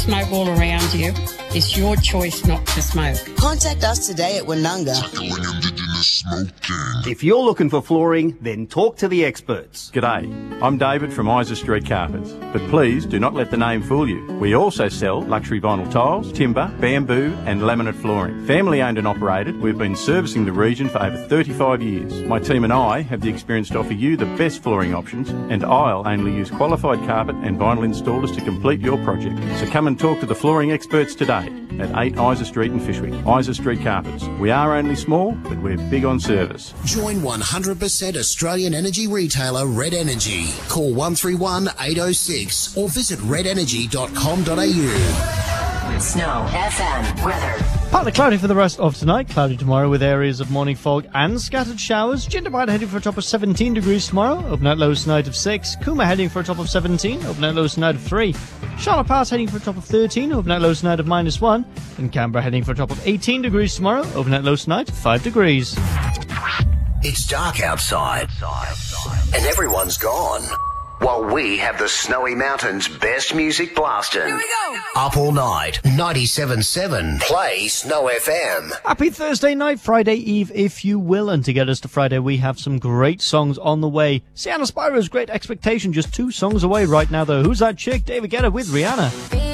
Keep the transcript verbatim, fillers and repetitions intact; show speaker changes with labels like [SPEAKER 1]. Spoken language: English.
[SPEAKER 1] smoke all around you, it's your choice not to smoke.
[SPEAKER 2] Contact us today at Woonunga.
[SPEAKER 3] If you're looking for flooring, then talk to the experts.
[SPEAKER 4] G'day, I'm David from Isa Street Carpets, but please do not let the name fool you. We also sell luxury vinyl tiles, timber, bamboo and laminate flooring. Family owned and operated, we've been servicing the region for over thirty-five years. My team and I have the experience to offer you the best flooring options, and I'll only use qualified carpet and vinyl installers to complete your project. So come and talk to the flooring experts today at eight Isa Street in Fyshwick. Isa Street Carpets. We are only small, but we're big on service.
[SPEAKER 5] Join one hundred percent Australian energy retailer Red Energy. Call one three one, eight oh six or visit red energy dot com dot a u.
[SPEAKER 6] Snow F M weather.
[SPEAKER 7] Partly cloudy for the rest of tonight. Cloudy tomorrow with areas of morning fog and scattered showers. Jindabyne heading for a top of seventeen degrees tomorrow. Overnight lows tonight of six. Cooma heading for a top of seventeen. Overnight lows tonight of three. Charlotte Pass heading for a top of thirteen. Overnight lows tonight of minus one. And Canberra heading for a top of eighteen degrees tomorrow. Overnight lows tonight five degrees.
[SPEAKER 5] It's dark outside and everyone's gone. While we have the Snowy Mountains' best music blasting. Here we go. Up all night, ninety-seven point seven. Play Snow F M.
[SPEAKER 7] Happy Thursday night, Friday Eve, if you will. And to get us to Friday, we have some great songs on the way. Sienna Spiro's Great Expectation, just two songs away right now, though. Who's That Chick? David Guetta with Rihanna.